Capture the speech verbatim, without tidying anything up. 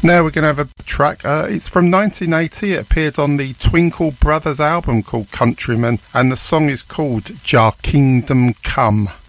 Now we're going to have a track. Uh, it's from nineteen eighty. It appeared on the Twinkle Brothers album called Countrymen, and the song is called Jar Kingdom Come.